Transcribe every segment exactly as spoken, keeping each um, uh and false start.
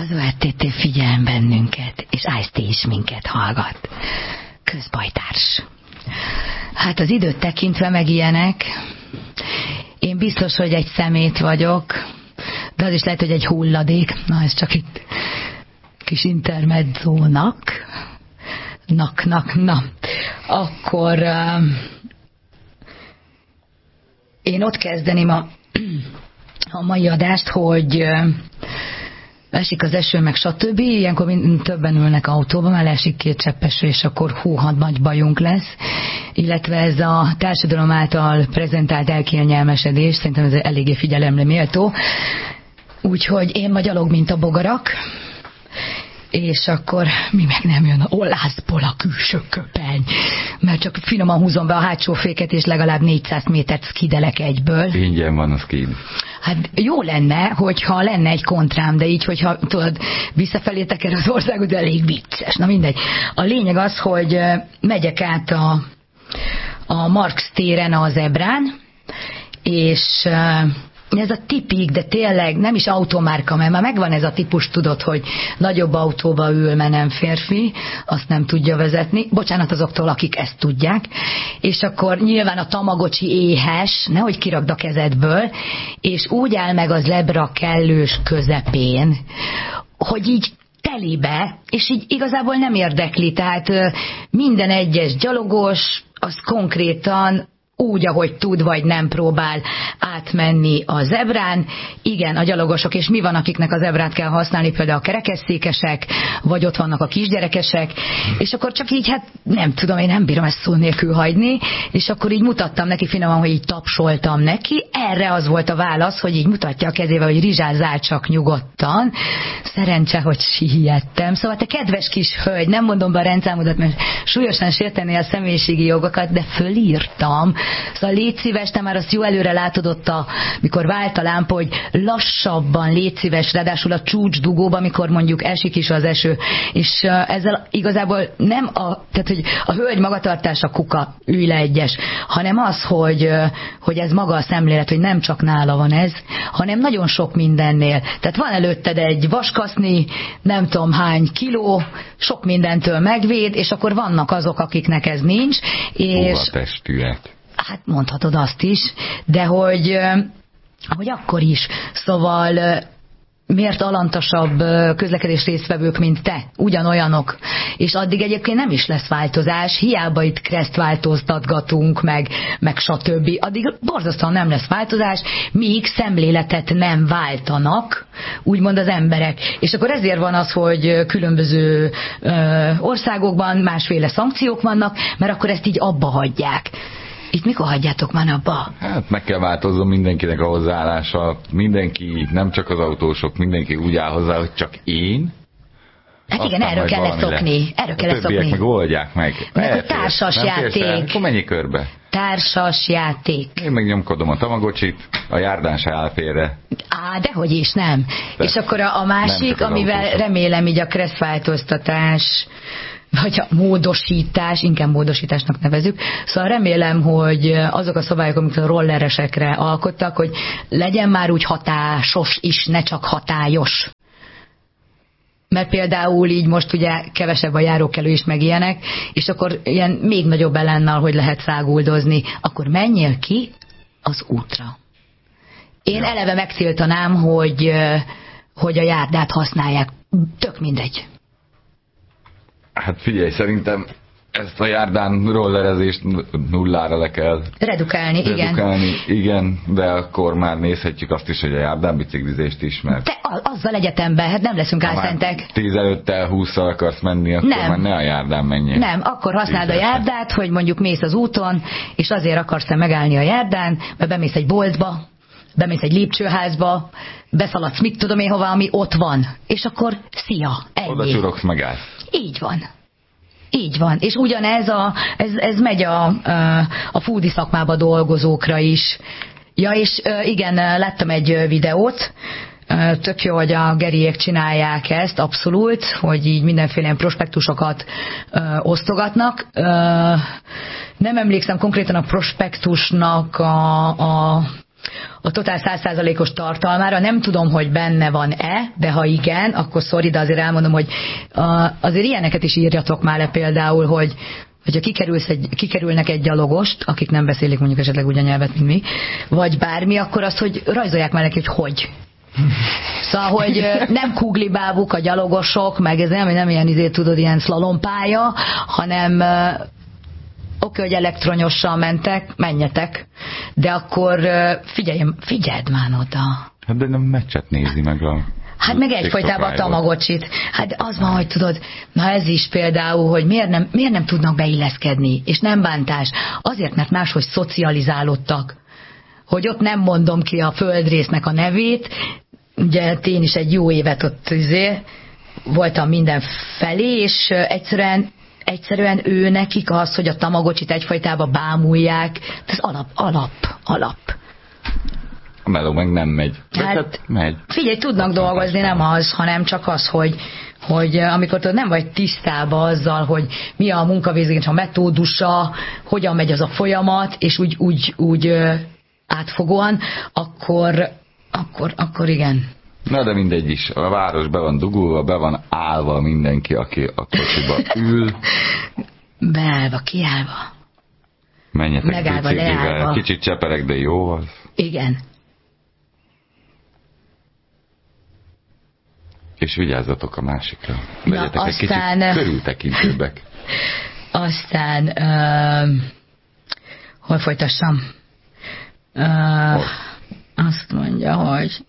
Az o er té té figyel bennünket, és Ice-T is minket hallgat. Közbajtárs. Hát az időt tekintve meg ilyenek. Én biztos, hogy egy szemét vagyok, de az is lehet, hogy egy hulladék. Na, ez csak itt kis intermedzónak. Nak, nak, na. Akkor uh, én ott kezdeném a, a mai adást, hogy uh, esik az eső, meg stb. Ilyenkor többen ülnek autóban, mert esik két csepp eső, és akkor hú, had nagy bajunk lesz. Illetve ez a társadalom által prezentált elkényelmesedés, szerintem ez eléggé figyelemre méltó. Úgyhogy én ma gyalog, mint a bogarak, és akkor mi meg nem jön a olászból a külső köpeny, mert csak finoman húzom be a hátsó féket, és legalább négyszáz métert skidelek egyből. Ingyen van a skid. Hát jó lenne, hogyha lenne egy kontrám, de így, hogyha tudod, visszafelé teker az országot, de elég vicces. Na mindegy. A lényeg az, hogy megyek át a, a Marx téren a Zebrán, és ez a tipik, de tényleg nem is automárka, mert már megvan ez a típus, tudod, hogy nagyobb autóba ül, mert nem férfi, azt nem tudja vezetni. Bocsánat azoktól, akik ezt tudják. És akkor nyilván a Tamagocsi éhes, nehogy kirakd a kezedből, és úgy áll meg az lebra kellős közepén, hogy így telibe, és így igazából nem érdekli. Tehát minden egyes gyalogos, az konkrétan úgy, ahogy tud, vagy nem próbál átmenni a zebrán. Igen, a gyalogosok, és mi van, akiknek a zebrát kell használni, például a kerekesszékesek, vagy ott vannak a kisgyerekesek, és akkor csak így, hát nem tudom, én nem bírom ezt szó nélkül hagyni, és akkor így mutattam neki finoman, hogy így tapsoltam neki. Erre az volt a válasz, hogy így mutatja a kezével, hogy rizsázzál csak nyugodtan. Szerencse, hogy siettem. Szóval te kedves kis hölgy, nem mondom be a rendszámodat, mert súlyosan sértené a személyiségi jogokat, de fölírtam. Szóval légy szíves, te már azt jó előre látod ott, a, mikor vált a lámpa, hogy lassabban légy szíves, ráadásul a csúcsdugóba, amikor mondjuk esik is az eső, és uh, ezzel igazából nem a, tehát, hogy a hölgy magatartása kuka, ülj le egyes, hanem az, hogy, uh, hogy ez maga a szemlélet, hogy nem csak nála van ez, hanem nagyon sok mindennél. Tehát van előtted egy vaskaszni, nem tudom hány kiló, sok mindentől megvéd, és akkor vannak azok, akiknek ez nincs. És testület. Hát mondhatod azt is, de hogy, hogy akkor is. Szóval miért alantasabb közlekedés résztvevők, mint te? Ugyanolyanok. És addig egyébként nem is lesz változás, hiába itt kresztváltoztatgatunk, meg, meg stb. Addig borzasztóan nem lesz változás, míg szemléletet nem váltanak, úgymond az emberek. És akkor ezért van az, hogy különböző ö, országokban másféle szankciók vannak, mert akkor ezt így abba hagyják. Itt mikor hagyjátok már abba? Hát meg kell változzon mindenkinek a hozzáállása. Mindenki, nem csak az autósok, mindenki úgy áll hozzá, hogy csak én. Hát igen, erről kell leszokni. Erről kell leszokni. A többiek meg oldják meg. Meg a társas játék. Akkor menjél körbe. Társas játék. Én meg nyomkodom a Tamagocsit, a járdán se áll félre. Á, dehogy is, nem. De és akkor a, a másik, amivel autósok. Remélem így a kresszváltoztatás, vagy a módosítás, inkább módosításnak nevezük. Szóval remélem, hogy azok a szabályok, amiket a rolleresekre alkottak, hogy legyen már úgy hatásos is, ne csak hatályos. Mert például így most ugye kevesebb a járókelő is, meg ilyenek, és akkor ilyen még nagyobb ellennal, hogy lehet száguldozni, akkor menjél ki az útra. Én ja. eleve megtiltanám, hogy, hogy a járdát használják. Tök mindegy. Hát figyelj, szerintem ezt a járdán rollerezést nullára le kell redukálni, redukálni igen. igen, de akkor már nézhetjük azt is, hogy a járdán biciklizést is, mert... Te azzal egyetemben, hát nem leszünk álszentek. tízelöttel, hússzal akarsz menni, akkor nem. Már ne a járdán menjél. Nem, akkor használd a járdát, hogy mondjuk mész az úton, és azért akarsz megállni a járdán, mert bemész egy boltba, bemész egy lépcsőházba, beszaladsz mit tudom én hova, ami ott van. És akkor szia, ennyi. Oda csurogsz, megállsz. Így van. Így van. És ugyanez a, ez, ez megy a, a foodi szakmába dolgozókra is. Ja, és igen, láttam egy videót, tök jó, hogy a Geriék csinálják ezt, abszolút, hogy így mindenféle prospektusokat osztogatnak. Nem emlékszem konkrétan a prospektusnak a, a a totál száz százalékos tartalmára. Nem tudom, hogy benne van-e, de ha igen, akkor sorry, de azért elmondom, hogy uh, azért ilyeneket is írjatok már le például, hogy hogyha kikerülsz egy, kikerülnek egy gyalogost, akik nem beszélik mondjuk esetleg úgy a nyelvet, mint mi, vagy bármi, akkor azt, hogy rajzolják már neki, hogy hogy. Szóval, hogy nem kuglibábuk a gyalogosok, meg ez nem, nem ilyen izé, tudod, ilyen szlalompálya, hanem oké, hogy elektronyosan mentek, menjetek, de akkor figyelj, figyeld már oda. Hát de nem meccset nézi meg a... Hát meg egyfajtában a Tamagocsit. Hát az van, hogy tudod, na ez is például, hogy miért nem, miért nem tudnak beilleszkedni, és nem bántás. Azért, mert máshogy szocializálódtak. Hogy ott nem mondom ki a földrésznek a nevét, ugye én is egy jó évet ott izé, voltam mindenfelé, és egyszerűen, egyszerűen ő nekik az, hogy a Tamagocsit egyfajtában bámulják, ez alap, alap, alap. A meló meg nem megy. Hát, megy. Figyelj, tudnak dolgozni, nem az, hanem csak az, hogy, hogy amikor tudod, nem vagy tisztában azzal, hogy mi a munkavégzés, a metódusa, hogyan megy az a folyamat, és úgy, úgy, úgy átfogóan, akkor, akkor, akkor igen. Na de mindegy is. A város be van dugulva, be van állva mindenki, aki a kocsiba ül. Beállva, kiállva. Menjetek megállva, leállva. Kicsit cseperek, de jó az. Igen. És vigyázzatok a másikra. Legyetek Na, egy aztán, kicsit körültekintőbbek. Aztán uh, hol folytassam? Uh, azt mondja, hogy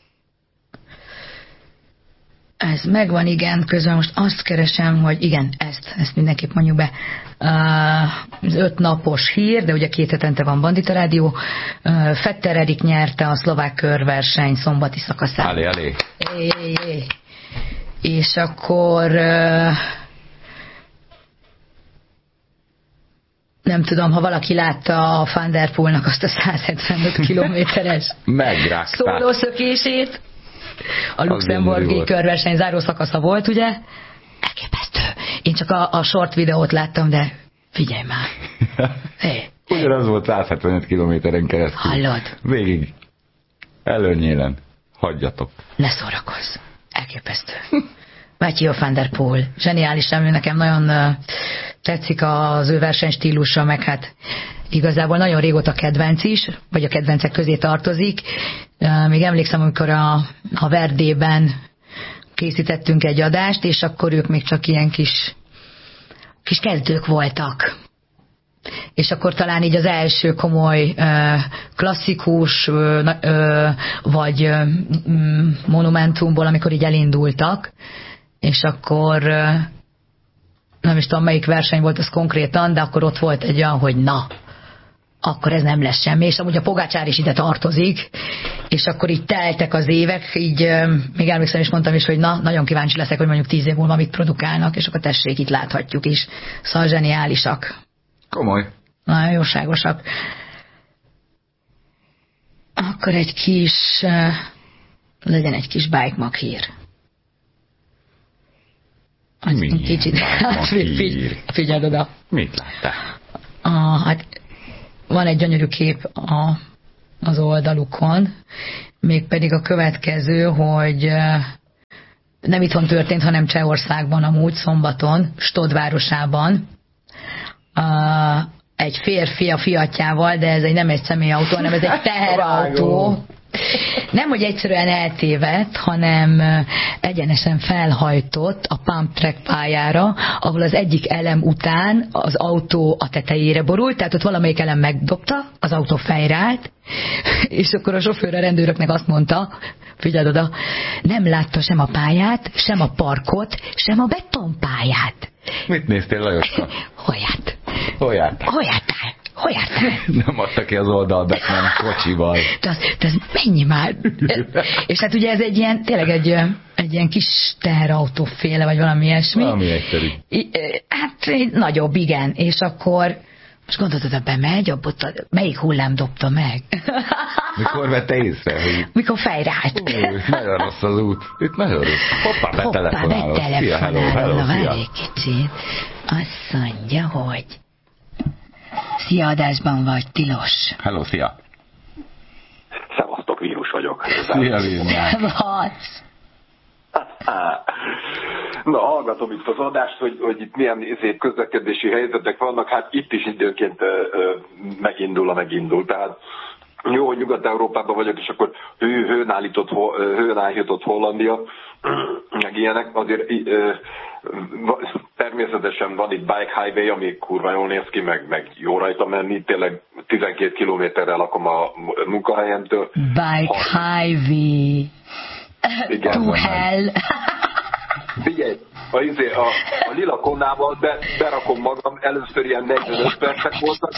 ez megvan, igen, közben most azt keresem, hogy igen, ezt, ezt mindenképp mondjuk be. Uh, az öt napos hír, de ugye két hetente van Bandita Rádió. Uh, Fetter Erik nyerte a szlovák körverseny szombati szakaszát. Alé, alé. É, é, é. És akkor uh, nem tudom, ha valaki látta a Van der Poelnak azt a száz hetvenöt kilométeres szólószökését, a luxemburgi körverseny záró szakasza volt, ugye? Elképesztő. Én csak a, a short videót láttam, de figyelj már. Hey. Ugyanaz volt száz hetvenöt kilométeren keresztül. Hallod? Végig. Előnyélen. Hagyjatok. Ne szórakozz. Elképesztő. Mathieu van der Poel. Zseniális emlő, nekem nagyon uh, tetszik az ő versenystílusa, meg hát igazából nagyon régóta kedvenc is, vagy a kedvencek közé tartozik. Uh, még emlékszem, amikor a, a Verdében készítettünk egy adást, és akkor ők még csak ilyen kis, kis kezdők voltak. És akkor talán így az első komoly klasszikus vagy monumentumból, amikor így elindultak, és akkor nem is tudom, melyik verseny volt az konkrétan, de akkor ott volt egy olyan, hogy na, akkor ez nem lesz semmi, és amúgy a Pogácsár is ide tartozik, és akkor így teltek az évek, így még emlékszem is mondtam is, hogy na, nagyon kíváncsi leszek, hogy mondjuk tíz év múlva mit produkálnak, és akkor tessék, itt láthatjuk is. Szóval zseniálisak. Komoly. Nagyon jóságosak. Akkor egy kis, uh, legyen egy kis bike mag hír. Milyen kicsit, hát, figy, figyeld oda. Mit láttál? Ah, hát van egy gyönyörű kép a, az oldalukon, mégpedig a következő, hogy uh, nem itthon történt, hanem Csehországban amúgy szombaton, Stod városában. Uh, egy férfi a fiatjával, de ez egy, nem egy személyautó, hanem ez egy teherautó. Nem, hogy egyszerűen eltévedt, hanem egyenesen felhajtott a pump track pályára, ahol az egyik elem után az autó a tetejére borult, tehát ott valamelyik elem megdobta, az autó fejre állt, és akkor a sofőr a rendőröknek azt mondta, figyeld oda, nem látta sem a pályát, sem a parkot, sem a betonpályát. Mit néztél, Lajoska? Hol járt? Hol jártál? Hol jártál? Hol jártál? Nem adta ki az oldalbet, nem kocsival. De az, de az mennyi már? És hát ugye ez egy ilyen, tényleg egy, egy ilyen kis teherautóféle, vagy valami ilyesmi. Valami egyszerű. Hát egy nagyobb, igen. És akkor most gondolod, hogy bemegy, abba, melyik hullám dobta meg? Mikor vette észre? Hogy... Mikor fejre állt. Ó, nagyon rossz az út. Itt nagyon rossz. Hoppá, betelefonálok. Hoppá, betelefonálok. Hello, hello, várj egy kicsit. Azt mondja, hogy szia, adásban vagy, tilos. Hello, szia. Szevasztok. vagyok, vírus vagyok. Szia, Léniák. Na, hallgatom itt az adást, hogy, hogy itt milyen szép közlekedési helyzetek vannak, hát itt is időnként ö, ö, megindul a megindul. Tehát jó, hogy Nyugat-Európában vagyok, és akkor hő, hőn állított, hőn állított Hollandia, meg ilyenek, azért ö, természetesen van itt bike highway, ami kurva jól néz ki, meg, meg jó rajta menni, tényleg tizenkét kilométerrel lakom a munkahelyemtől. Bike highway. Igen, to hell. Figyelj, a, izé, a, a lila konnával be, berakom magam, először ilyen negyvenöt percek voltak.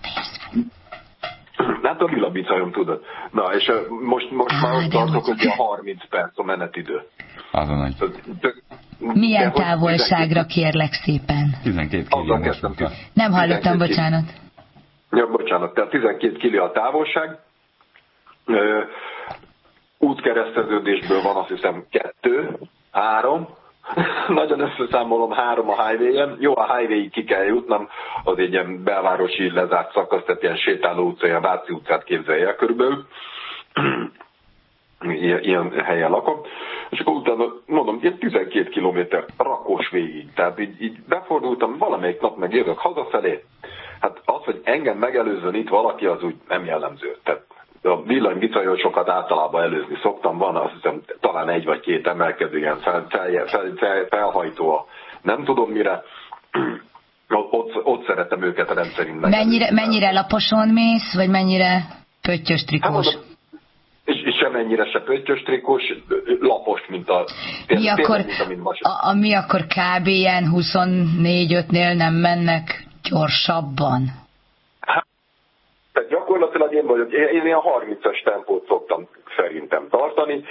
Hát a lila bicajom, tudod. Na, és most, most már ott tartok, hogy a harminc perc a menetidő. Az a nagy. Milyen távolságra kérlek szépen? tizenkét kilométer. Nem hallottam, bocsánat. Ja, bocsánat, tehát tizenkét kiló a távolság. Ö, útkereszteződésből van azt hiszem kettő, három. Nagyon összeszámolom, három a highway-en. Jó, a highway-ig ki kell jutnom, az egy ilyen belvárosi lezárt szakasz, tehát ilyen sétáló utca, ilyen Váci utcát képzelje el körülbelül. Ilyen, ilyen helyen lakom. És akkor utána mondom, ilyen tizenkét kilométer rakós végig. Tehát így, így befordultam, valamelyik nap meg jövök hazafelé. Hát az, hogy engem megelőzzön itt valaki, az úgy nem jellemző. Tehát a villanybicajossokat általában előzni szoktam, van azt hiszem talán egy vagy két emelkedő ilyen fel, fel, fel, fel, felhajtó a nem tudom mire, ott, ott szeretem őket rendszerint meg. Mennyire, mennyire laposon mész, vagy mennyire pöttyös trikós? Hát, és, és semennyire se pöttyös trikós, lapos, mint a... Mi tényleg, akkor, mint a, a, a, mi akkor kb. Ilyen huszonnégy ötnél nem mennek gyorsabban? Tehát gyakorlatilag én vagyok, én ilyen harmincas tempót szoktam szerintem tartani.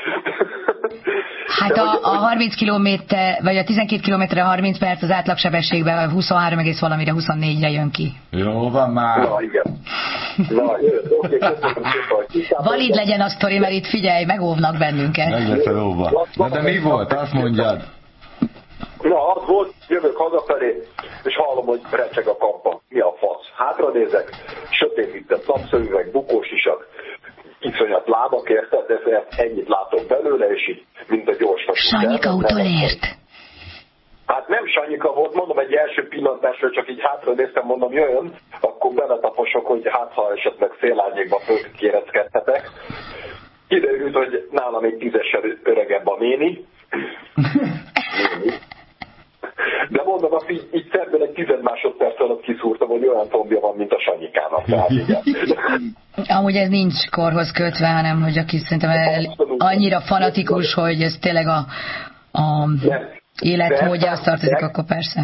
Hát a, a harminc kilométer, vagy a tizenkét kilométerre harminc perc az átlagsebességben huszonhárom egész valamire, huszonnégyre jön ki. Jó van már. Na igen. Na, jön, oké, valid legyen a sztori, mert itt figyelj, megóvnak bennünket. Meg leszel óva. Na de mi volt? Azt mondjad. Na, az volt, jövök hazafelé, és hallom, hogy recseg a kampa. Mi a fasz? Hátranézek, sötétített napszemüveg, bukós isak, iszonyat lábak, érted, de ennyit látok belőle, és így, mint a gyors fasú. Sanyika utolért. Hát nem Sanyika volt, mondom, egy első pillantásra csak így hátranéztem, mondom, jöjjön, akkor beletaposok, hogy hát ha esetleg félárnyékba fölkéreckedhetek. Kiderült, hogy nálam egy tízessel öregebb a néni. néni. De mondom, azt így, így szerben egy tized másodperc alatt kiszúrtam, hogy olyan tombja van, mint a Sanyikának. Tehát igen. Amúgy ez nincs korhoz kötve, hanem hogy aki szerintem el, annyira fanatikus, hogy ez tényleg a, a életmódja, azt tartozik, akkor persze.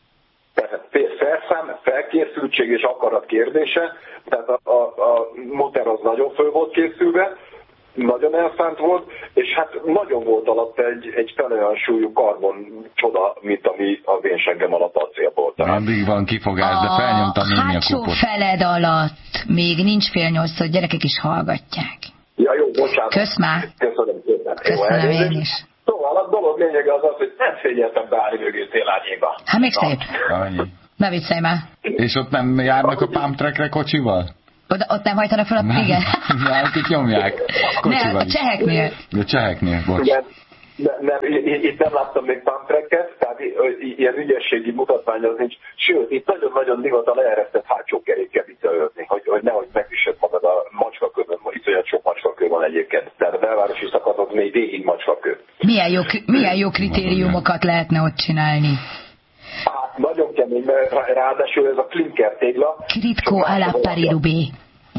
Felszám, felkészültség és akarat kérdése, tehát a, a, a motor az nagyon föl volt készülve, nagyon elszánt volt, és hát nagyon volt alatt egy, egy fel olyan súlyú karbon csoda, mint ami az én seggem alatt acél volt. Addig van kifogás, de felnyomtam némi a hátsó kupot. feled alatt még nincs fél nyolc, hogy gyerekek is hallgatják. Ja, jó, bocsánat. Kösz már. Köszönöm szépen. Köszönöm én is. Szóval a dolog lényege az az, hogy nem figyeltem beállni mögé szélárnyékba. Hát még szép. Annyi. Ne viccelj már. És ott nem járnak a pump trackre kocsival? Oda, ott nem hajtanak fel a... Igen. Ja, itt nyomják. Nem, a cseheknél. A cseheknél, bocs. Igen. Ne, nem, itt nem láttam még pump tracket, tehát ilyen ügyességi mutatvány az nincs. Sőt, itt nagyon-nagyon divat a leeresztett hátsó kerékkel visszaölni, hogy, hogy nehogy megüssed magad a macskakövön, itt olyan sok macskakő van egyébként. Tehát a belvárosi szakaszok még végig macskakő. Milyen jó, milyen jó kritériumokat lehetne ott csinálni? Hát nagyon kemény, mert ráadásul ez a klinker tégla. Kritko alapparirubé.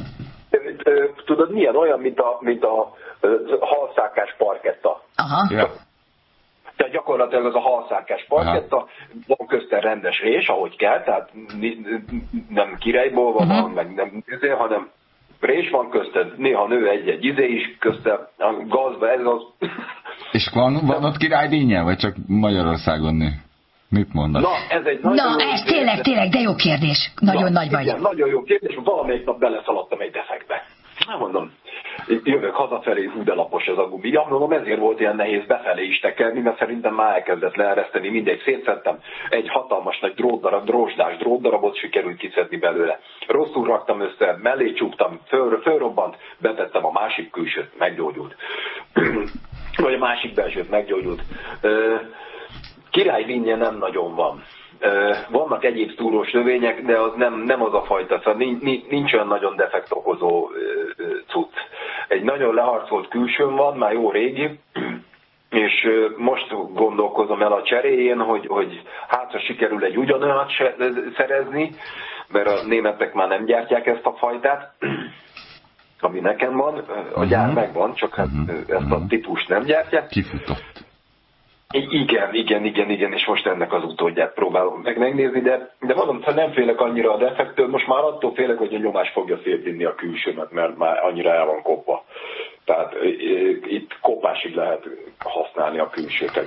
Tudod, milyen olyan, mint a, mint a halszákás parketta. Aha. Ja. Tehát gyakorlatilag az a halszákás parketta, aha, van közte rendes rés, ahogy kell, tehát nem királyból van, uh-huh, meg nem izé, hanem rés van közted, néha nő egy-egy izé is közte, a gazba, ez az. És van, van ott királydínnye, vagy csak Magyarországon nő? Mit mondasz? Na, ez egy nagyon Na, jó ez tényleg, tényleg, de jó kérdés. Nagyon Na, nagy vagy. Igen, nagyon jó kérdés, valamelyik nap beleszaladtam egy defektbe. Nem mondom. jövök hazafelé, hú de lapos ez a gumi. Ja, mondom, ezért volt ilyen nehéz befelé is tekerni, mert szerintem már elkezdett leereszteni, mindegy, szétszedtem. Egy hatalmas nagy drótdarab, drósdás drótdarabot sikerült kiszedni belőle. Rosszul raktam össze, mellé csuktam, föl, fölrobbant, betettem a másik külsőt, meggyógyult. Vagy a másik belsőt meggyógyult. Királydinnye nem nagyon van. Vannak egyéb túrós növények, de az nem, nem az a fajta, szóval nincs, nincs olyan nagyon defekt okozó cucc. Egy nagyon leharcolt külsőn van, már jó régi, és most gondolkozom el a cseréjén, hogy, hogy hát ha sikerül egy ugyanolyat szerezni, mert a németek már nem gyártják ezt a fajtát, ami nekem van, a gyár megvan, csak hát ezt a típust nem gyártják. Kifutott. Igen, igen, igen, igen, és most ennek az utódját próbálom meg megnézni, de, de mondom, ha nem félek annyira a defektől, most már attól félek, hogy a nyomás fogja szétvinni a külsőmet, mert már annyira el van kopva. Tehát itt kopásig lehet használni a külsőt.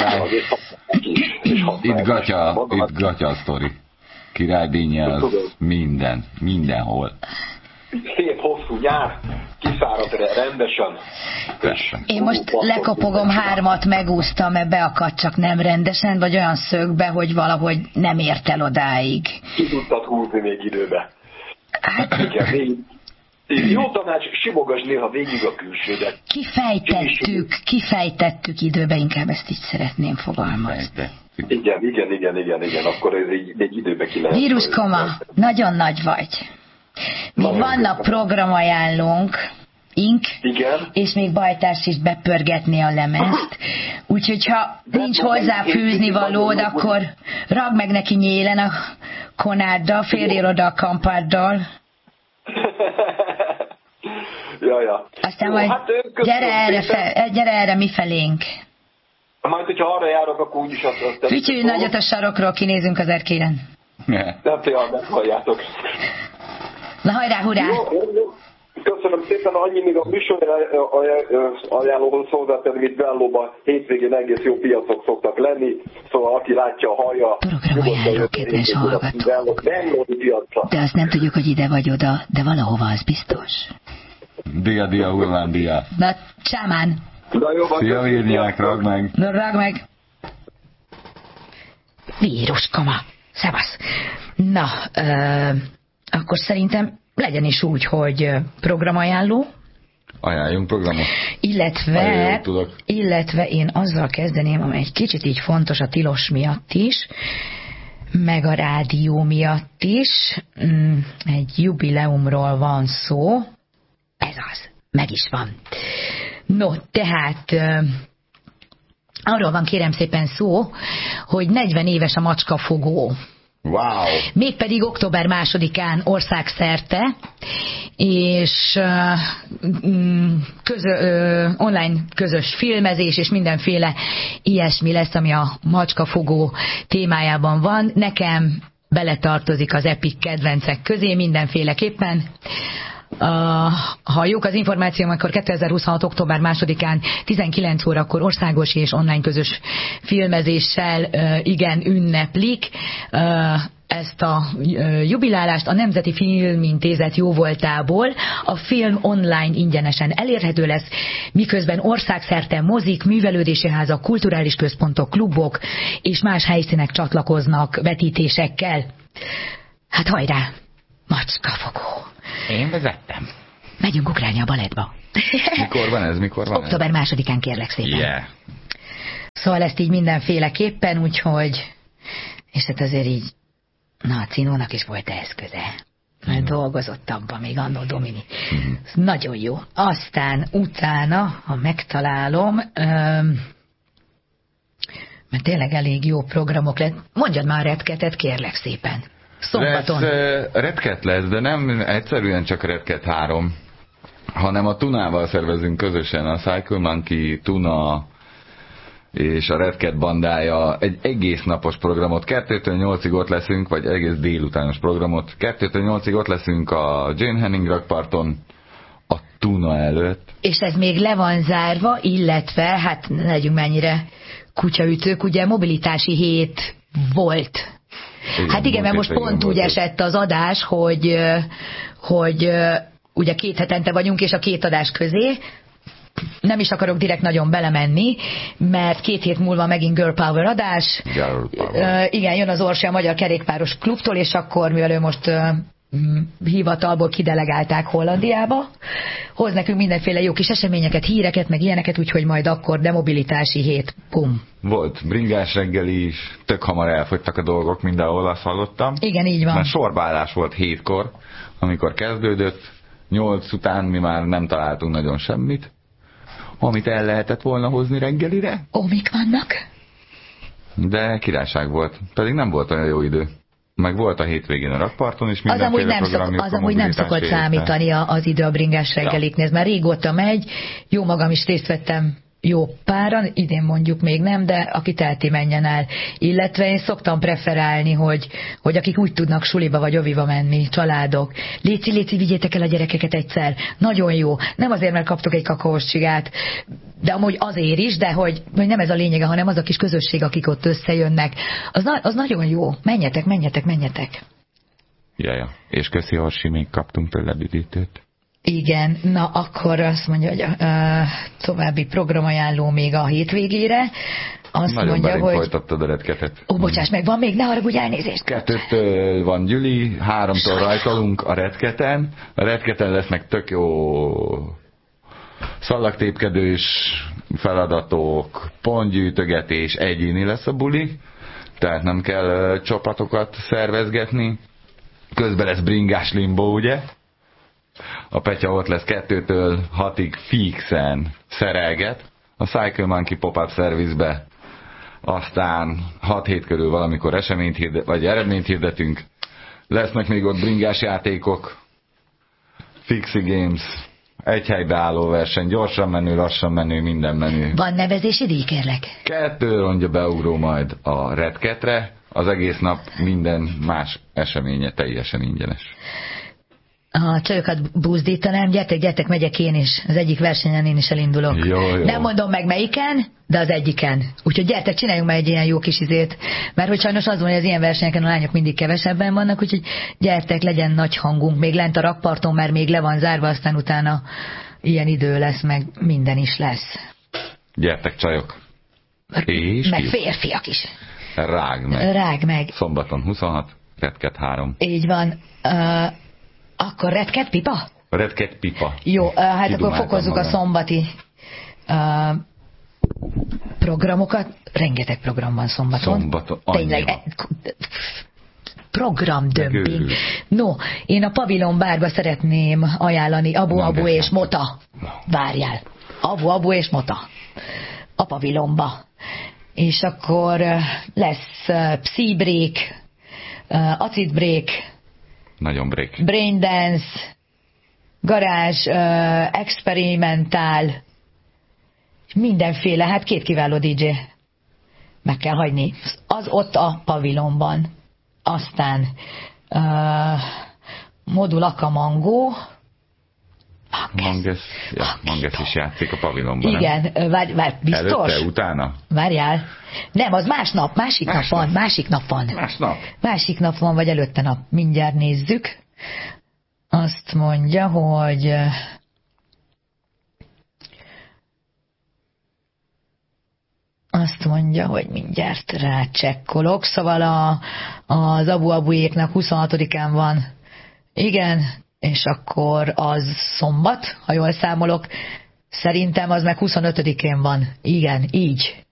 Itt gatya, itt gatya a sztori. Királydinnye az minden, mindenhol. Szép hosszú nyár, kiszáradt rendesen. Én most lekopogom hármat, megúsztam, mert beakadt, csak nem rendesen, vagy olyan szögbe, hogy valahogy nem ért el odáig. Ki tudtad húzni még időbe? Hát igen, még... Jó tanács, simogasd néha végig a külsődet. Kifejtettük, kifejtettük időbe, inkább ezt így szeretném fogalmazni. Igen, igen, igen, igen, igen, akkor ez egy, egy időbe ki lehet. Víruskoma, nagyon nagy vagy. Még vannak programajánlónk, ink, igen. És még Bajtárs is bepörgetné a lemezt. Úgyhogy ha nincs hozzá fűzni valód, akkor ragd meg neki nyélen a konáddal, férjél oda a kampáddal. ja, ja. Aztán Jó, majd hát, gyere, erre fe, gyere erre mi felénk. Majd, hogyha arra járok, akkor úgyis azt... azt Fütyülj nagyot a sarokról, kinézünk az erkéren. Nem fél, nem halljátok. Na hajrá, hurrá! Jó, jó. Köszönöm szépen, annyi még a műsor ajánlóhoz hozzátenni, itt Bellóban hétvégén egész jó piacok szoktak lenni, szóval aki látja, hallja... Programajánló, kedves hallgató. De azt nem tudjuk, hogy ide vagy oda, de valahova az biztos. Dia, dia, hullám, dia. Na, csámán! Szia, Virnyák, ragd meg! Na, ragd meg! Víruskoma, szevasz! Na, ö, akkor szerintem legyen is úgy, hogy programajánló. Ajánljunk programot. Illetve, illetve én azzal kezdeném, amely egy kicsit így fontos a tilos miatt is, meg a rádió miatt is. Egy jubileumról van szó. Ez az. Meg is van. No, tehát arról van kérem szépen szó, hogy negyven éves a macskafogó. Wow. Mégpedig október másodikán országszerte, és közö, online közös filmezés, és mindenféle ilyesmi lesz, ami a macskafogó témájában van. Nekem beletartozik az Epic kedvencek közé mindenféleképpen. Uh, ha jók az információm, akkor kétezer-huszonhat. október másodikán tizenkilenc órakor országos és online közös filmezéssel uh, igen ünneplik uh, ezt a uh, jubilálást. A Nemzeti Filmintézet jóvoltából a film online ingyenesen elérhető lesz, miközben országszerte mozik, művelődési házak, kulturális központok, klubok és más helyszínek csatlakoznak vetítésekkel. Hát hajrá! Macskafogó! Én vezettem. Megyünk ugrálni a balettba. Mikor van ez? Mikor van október ez? másodikán kérlek szépen. Yeah. Szóval ezt így mindenféleképpen, úgyhogy... És hát azért így... Na, a Cinónak is volt eszköze. Mert mm. dolgozott abban még annó Domini. Mm. Nagyon jó. Aztán utána, ha megtalálom... Öm, mert tényleg elég jó programok lett. Mondjad már Redketet, kérlek szépen. Szombaton. Lesz, uh, Redket lesz, de nem egyszerűen csak Redket három, hanem a Tunával szervezünk közösen, a Cycle Monkey, Tuna és a Redket bandája egy egész napos programot. kettőtől nyolcig ott leszünk, vagy egész délutános programot. kettőtől nyolcig ott leszünk a Jane Henning rakparton, a Tuna előtt. És ez még le van zárva, illetve, hát legyünk mennyire kutyaütők, ugye mobilitási hét volt. Igen, hát igen, mert most pont úgy esett az adás, hogy, hogy ugye két hetente vagyunk, és a két adás közé nem is akarok direkt nagyon belemenni, mert két hét múlva megint Girl Power adás. Girl Power. Uh, igen, jön az Orsi a Magyar Kerékpáros Klubtól, és akkor, mivel ő most uh, hivatalból kidelegálták Hollandiába, hoz nekünk mindenféle jó kis eseményeket, híreket, meg ilyeneket, úgyhogy majd akkor demobilitási hét, pum. Volt bringás reggeli is, tök hamar elfogytak a dolgok mindenhol, azt hallottam. Igen, így van. Már sorbálás volt hétkor, amikor kezdődött, nyolc után mi már nem találtunk nagyon semmit, amit el lehetett volna hozni reggelire. Ó, mik vannak? De királyság volt, pedig nem volt olyan jó idő. Meg volt a hétvégén a rakparton is az amúgy nem, szok, az amúgy nem szokott számítani az idő a bringás reggeliknél, ja. Már régóta megy, jó magam is részt vettem jó páran, idén mondjuk még nem, de aki teheti, menjen el. Illetve én szoktam preferálni, hogy, hogy akik úgy tudnak suliba vagy oviba menni, családok. Léci, léci, vigyétek el a gyerekeket egyszer. Nagyon jó. Nem azért, mert kaptok egy kakaós csigát, de amúgy azért is, de hogy, hogy nem ez a lényege, hanem az a kis közösség, akik ott összejönnek. Az, na, az nagyon jó. Menjetek, menjetek, menjetek. Jaja. És köszi, Orsi, még kaptunk tőle üdítőt. Igen, na akkor azt mondja, hogy a, a további programajánló még a hétvégére. Azt nagyon mondja, hogy... folytattad a retketet. Ó, bocsáss meg, van még, ne haragudj, elnézést. Kettőtől van Gyüli, háromtól rajtolunk a retketen. A retketen lesznek tök jó szallagtépkedős feladatok, pontgyűjtögetés, egyéni lesz a buli, tehát nem kell uh, csapatokat szervezgetni. Közben lesz bringás limbo, ugye? A Petya ott lesz kettőtől hatig fixen szerelget a Cycle Monkey Pop-Up Service-be, aztán hat hét körül valamikor eseményt hirdet, vagy eredményt hirdetünk. Lesznek még ott bringás játékok, Fixi Games, egy helybe álló verseny, gyorsan menő, lassan menő, minden menő. Van nevezési díj, kérlek? Kettő rongyra beugró majd a retketre, az egész nap minden más eseménye teljesen ingyenes. A csajokat búzdítanám, gyertek, gyertek, megyek én is. Az egyik versenyen én is elindulok. Jó, jó. Nem mondom meg melyiken, de az egyiken. Úgyhogy gyertek, csináljunk már egy ilyen jó kis izét. Mert hogy sajnos az van, hogy az ilyen versenyeken a lányok mindig kevesebben vannak, úgyhogy gyertek, legyen nagy hangunk. Még lent a rakparton, mert még le van zárva, aztán utána ilyen idő lesz, meg minden is lesz. Gyertek, csajok. És meg férfiak is. Rág meg. Rág meg. Szombaton huszonhat, retket három. Így van. Uh, Akkor retket pipa? Retket pipa. Jó, uh, hát akkor fokozzuk magam. A szombati uh, programokat. Rengeteg program van szombaton. Szombaton, tényleg. E, programdömping. No, én a Pavilon bárba szeretném ajánlani Abu Na, Abu és Mota. Várjál. Abu Abu és Mota. A Pavilonba. És akkor uh, lesz uh, Psi Break, uh, Acid Break, nagyon break. Braindance, garázs, uh, experimentál, mindenféle, hát két kiváló dé dzsé. Meg kell hagyni. Az ott a Pavilonban. Aztán uh, Modul Akamango. Manges, ja, Manges is játszik a Pavilonban. Igen, nem? várj, várj, biztos. Előtte, utána? Várjál. Nem, az másnap, másik más nap van, nap. másik nap van. Más nap. Másik nap van, vagy előtte nap. Mindjárt nézzük. Azt mondja, hogy azt mondja, hogy mindjárt rácsekkolok. Szóval a, az Abu Abujéknak huszonhatodikán van. Igen, és akkor az szombat, ha jól számolok. Szerintem az meg huszonötödikén van. Igen, így.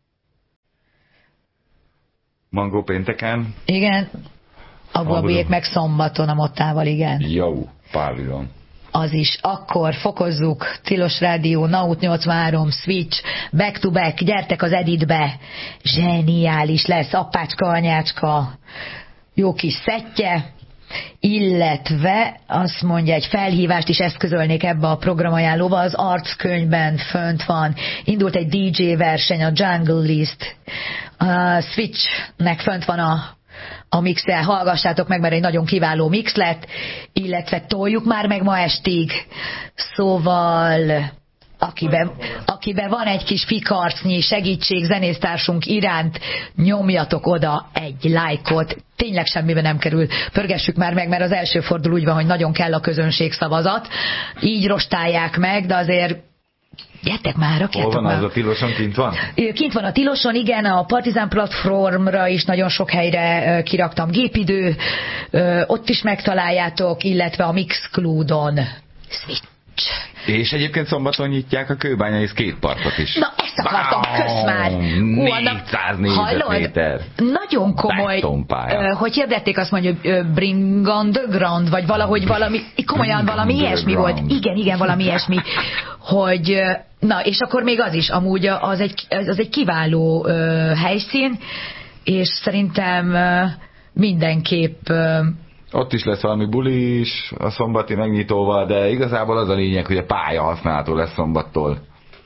Mangó pénteken? Igen. Abu Abujék meg szombaton a Mottával, igen. Jó, Pavilon. Az is. Akkor fokozzuk. Tilos Rádió, Naut nyolcvanhárom, Switch, Back to Back, gyertek az Editbe. Zseniális lesz. Apácska, anyácska. Jó kis szettje. Illetve azt mondja, egy felhívást is eszközölnék ebbe a programajánlóba, az arckönyvben fönt van, indult egy dé dzsé verseny, a Jungle List, a Switchnek fönt van a, a mixel, hallgassátok meg, mert egy nagyon kiváló mix lett, illetve toljuk már meg ma estig, szóval akiben, akiben van egy kis fikarcnyi segítség zenésztársunk iránt, nyomjatok oda egy lájkot. Tényleg semmibe nem kerül. Pörgessük már meg, mert az első fordul úgy van, hogy nagyon kell a közönség szavazat. Így rostálják meg, de azért gyertek már, rakjátok már. Hol van már. az a Tiloson, kint van? Kint van a Tiloson, igen, a Partizán platformra is nagyon sok helyre kiraktam gépidő, ott is megtaláljátok, illetve a Mixcloudon. Switch. És egyébként szombaton nyitják a kőbányai skateparkot is. Na, ezt akartam, wow, kösz már. négyszáz négyzetméter. Nagyon komoly, hogy hirdették azt mondja, hogy bring on the ground, vagy valahogy valami, komolyan valami ilyesmi volt. Igen, igen, valami ilyesmi, hogy, na, és akkor még az is, amúgy az egy, az egy kiváló helyszín, és szerintem mindenképp ott is lesz valami buli is a szombati megnyitóval, de igazából az a lényeg, hogy a pálya használható lesz szombattól.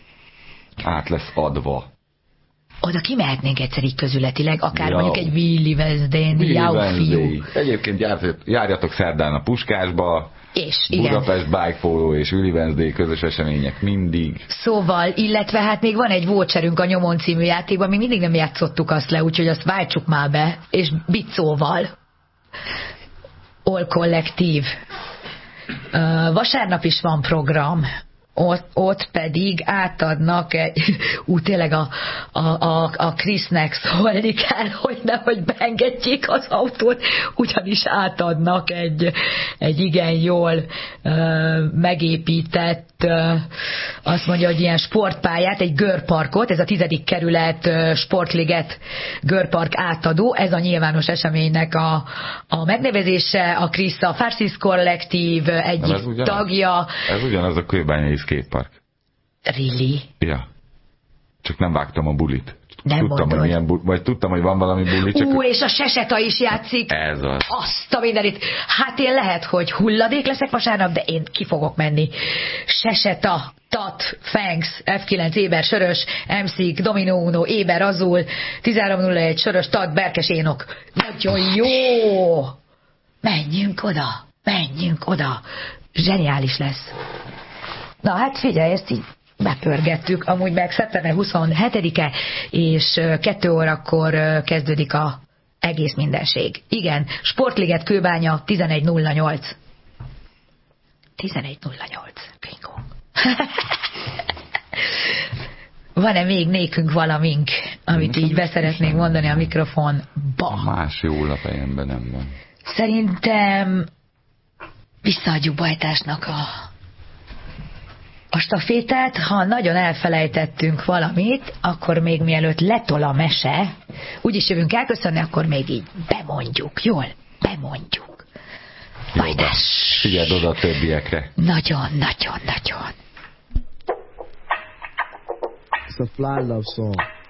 Át lesz adva. Oda kimehetnénk egyszer így közületileg, akár Jau. mondjuk egy Willy Wednesday-n, Jau fiú. Egyébként járjatok, járjatok szerdán a Puskásba, és, Budapest Bike Polo és Willy Wednesday közös események mindig. Szóval, illetve hát még van egy voucherünk a Nyomon című játékban, még mindig nem játszottuk azt le, úgyhogy azt váltsuk már be, és Bicóval. All kollektív. Uh, vasárnap is van program, ott, ott pedig átadnak egy, ú, tényleg a, a, a, a Krisznek szólni kell, hogy nehogy beengedjék az autót, ugyanis átadnak egy, egy igen jól uh, megépített, uh, azt mondja, hogy ilyen sportpályát, egy görparkot, ez a tizedik kerület uh, sportliget görpark átadó, ez a nyilvános eseménynek a, a megnevezése, a Krisz a Farsis kollektív egyik ez ugyanaz, tagja. Ez ugyanaz a kőbányai skatepark. Really? Ja. Csak nem vágtam a bulit. Nem tudtam, mondod. hogy milyen buli, vagy tudtam, hogy van valami buli. Csak Ú, és a Seseta is játszik. Ez az. Azt a mindenit. Hát én lehet, hogy hulladék leszek vasárnap, de én ki fogok menni. Seseta, Tat, Fangs, ef kilenc, Éber, Sörös, em cé, Domino Uno, Éber, Azul, tizenhárom nulla egy, Sörös, Tat, Berkes, Énok. Nagyon jó! Menjünk oda, menjünk oda. Zseniális lesz. Na hát figyelj, ezt így bepörgettük, amúgy meg szeptember huszonhetedike, és kettő órakor kezdődik a egész mindenség. Igen, Sportliget Kőbánya tizenegy nulla nyolc. tizenegy nulla nyolc. Bingo. Van-e még nékünk valamink, amit így beszeretnénk mondani a mikrofonba? A más jó lapejemben nem van. Szerintem visszaadjuk Bajtásnak a A stafétát, ha nagyon elfelejtettünk valamit, akkor még mielőtt letol a mese, úgyis jövünk elköszönni, akkor még így bemondjuk, jól? Bemondjuk. Bajtás. Figyeld oda a többiekre. Nagyon, nagyon, nagyon. It's a fly love song.